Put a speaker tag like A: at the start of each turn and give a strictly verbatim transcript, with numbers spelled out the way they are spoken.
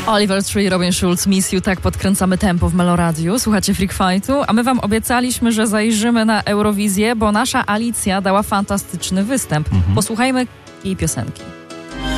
A: Oliver Tree, Robin Schulz, Miss You. Tak podkręcamy tempo w Meloradiu. Słuchacie Freak Fightu, a my wam obiecaliśmy, że zajrzymy na Eurowizję, bo nasza Alicja dała fantastyczny występ. Mhm. Posłuchajmy jej piosenki.